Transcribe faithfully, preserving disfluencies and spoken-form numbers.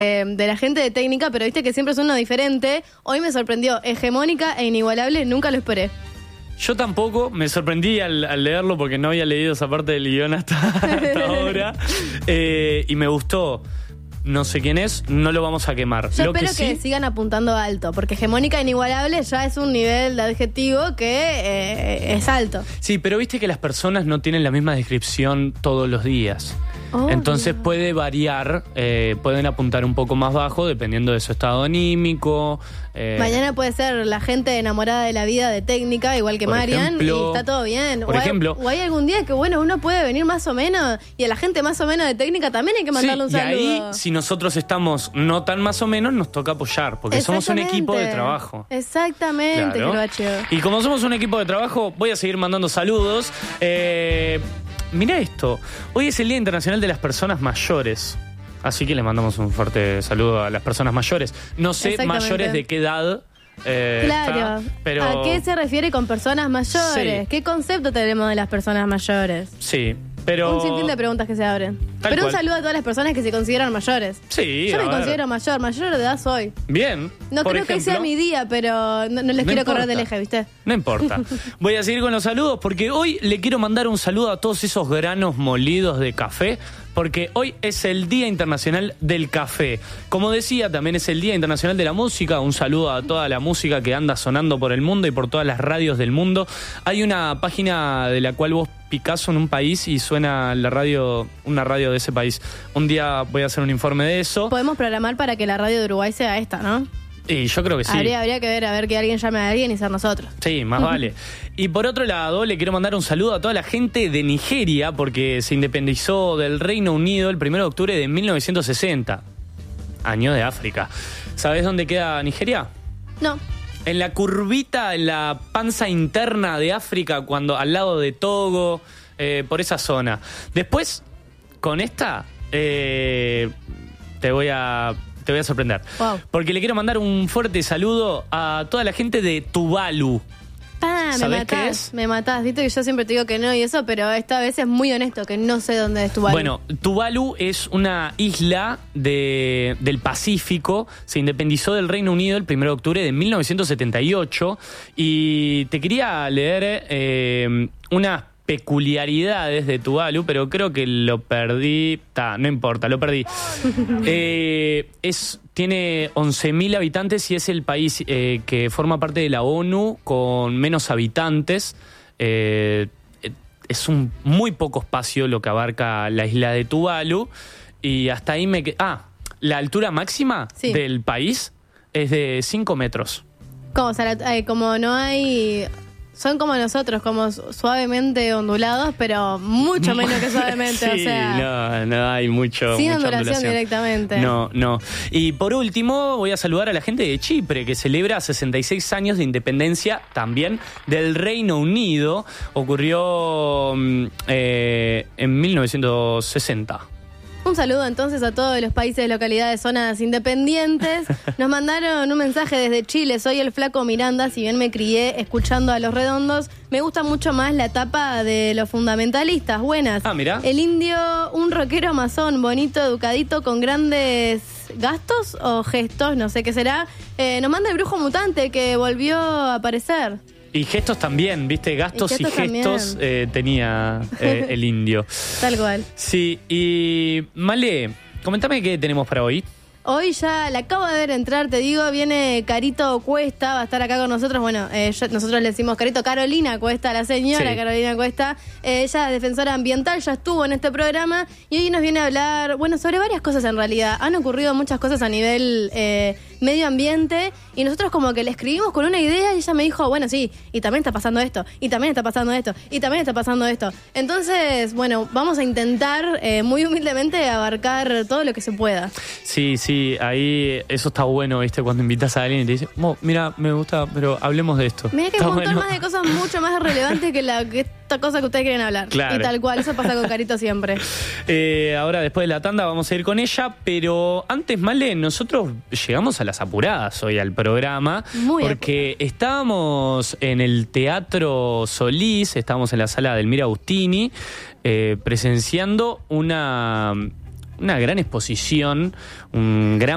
eh, de la gente de técnica, pero viste que siempre es uno diferente. Hoy me sorprendió, hegemónica e inigualable, nunca lo esperé. Yo tampoco, me sorprendí al, al leerlo porque no había leído esa parte del guión hasta, hasta ahora. Eh, y me gustó. No sé quién es, no lo vamos a quemar. Yo lo espero que, que sí, sigan apuntando alto, porque hegemónica e inigualable ya es un nivel de adjetivo que eh, es alto. Sí, pero viste que las personas no tienen la misma descripción todos los días. Obvio. Entonces puede variar, eh, pueden apuntar un poco más bajo dependiendo de su estado anímico. Eh, Mañana puede ser la gente enamorada de la vida de técnica, igual que Por Marian, ejemplo, y está todo bien. por o, hay, ejemplo. o hay algún día que, bueno, uno puede venir más o menos, y a la gente más o menos de técnica también hay que mandarle sí, un saludo. Y ahí, si nosotros estamos no tan más o menos, nos toca apoyar, porque somos un equipo de trabajo. Exactamente, Claro. Gervacho. Y como somos un equipo de trabajo, voy a seguir mandando saludos. Eh, mirá esto, hoy es el Día Internacional de las Personas Mayores. Así que le mandamos un fuerte saludo a las personas mayores. No sé mayores de qué edad. Eh, Claro. está, pero ¿A qué se refiere con personas mayores? Sí. ¿Qué concepto tenemos de las personas mayores? Sí, pero... Un sinfín de preguntas que se abren. Tal Pero cual. un saludo a todas las personas que se consideran mayores. Sí, Yo a me ver. considero mayor, mayor de edad soy. Bien. No por creo que ejemplo, sea mi día, pero no, no les No quiero importa. correr del eje, ¿viste? No importa. Voy a seguir con los saludos porque hoy le quiero mandar un saludo a todos esos granos molidos de café, porque hoy es el Día Internacional del Café. Como decía, también es el Día Internacional de la Música. Un saludo a toda la música que anda sonando por el mundo y por todas las radios del mundo. Hay una página de la cual vos picás en un país y suena la radio, una radio de ese país. Un día voy a hacer un informe de eso. Podemos programar para que la radio de Uruguay sea esta, ¿no? Y yo creo que sí. Habría, habría que ver, a ver que alguien llame a alguien y ser nosotros. Sí, más vale. Y por otro lado, le quiero mandar un saludo a toda la gente de Nigeria, porque se independizó del Reino Unido el primero de octubre de mil novecientos sesenta. Año de África. ¿Sabés dónde queda Nigeria? No. En la curvita, en la panza interna de África, cuando al lado de Togo, eh, por esa zona. Después, con esta, eh, te voy a... Te voy a sorprender. Wow. Porque le quiero mandar un fuerte saludo a toda la gente de Tuvalu. Ah, me ¿Sabés matás, qué es? me matás. Viste que yo siempre te digo que no y eso, pero esta vez es muy honesto que no sé dónde es Tuvalu. Bueno, Tuvalu es una isla de, del Pacífico. Se independizó del Reino Unido el primero de octubre de mil novecientos setenta y ocho. Y te quería leer eh, unas peculiaridades de Tuvalu, pero creo que lo perdí. Ta, no importa, lo perdí. Eh, es, tiene once mil habitantes y es el país eh, que forma parte de la ONU con menos habitantes. Eh, es un muy poco espacio lo que abarca la isla de Tuvalu. Y hasta ahí me... que- Ah, la altura máxima Sí. del país es de cinco metros. ¿Cómo? O sea, la- eh, como no hay... Son como nosotros, como su- suavemente ondulados, pero mucho menos que suavemente, Sí, o sea... no, no hay mucho, sin mucha ondulación, ondulación directamente. No, no. Y por último, voy a saludar a la gente de Chipre, que celebra sesenta y seis años de independencia también del Reino Unido. Ocurrió mm, eh, en mil novecientos sesenta. Un saludo entonces a todos los países, localidades, zonas independientes. Nos mandaron un mensaje desde Chile. Soy el Flaco Miranda, si bien me crié escuchando a Los Redondos, me gusta mucho más la etapa de los fundamentalistas. Buenas. Ah, mirá. El indio, un rockero amazón, bonito, educadito, con grandes gastos o gestos, no sé qué será. Eh, nos manda el brujo mutante que volvió a aparecer. Y gestos también, ¿viste? Gastos y, gestos gestos eh, tenía eh, el indio. Tal cual. Sí, y Male, comentame qué tenemos para hoy. Hoy ya la acabo de ver entrar, te digo, viene Carito Cuesta, va a estar acá con nosotros. Bueno, eh, yo- nosotros le decimos Carito, Carolina Cuesta, la señora Sí. Carolina Cuesta. Eh, ella es defensora ambiental, ya estuvo en este programa y hoy nos viene a hablar, bueno, sobre varias cosas en realidad. Han ocurrido muchas cosas a nivel eh, medio ambiente y nosotros como que le escribimos con una idea y ella me dijo, bueno, sí, y también está pasando esto, y también está pasando esto, y también está pasando esto. Entonces, bueno, vamos a intentar eh, muy humildemente abarcar todo lo que se pueda. Sí, sí, ahí eso está bueno, ¿viste? Cuando invitas a alguien y te dice, oh, mira, me gusta, pero hablemos de esto. Mira que hay Está un montón bueno. más de cosas mucho más relevantes que, la, que esta cosa que ustedes quieren hablar. Claro. Y tal cual, eso pasa con Carito siempre. Eh, ahora, después de la tanda, vamos a ir con ella, pero antes, Male, nosotros llegamos a las apuradas hoy al programa, Muy porque estábamos en el Teatro Solís, estábamos en la sala del Elmira Agustini, eh, presenciando una... una gran exposición, un gran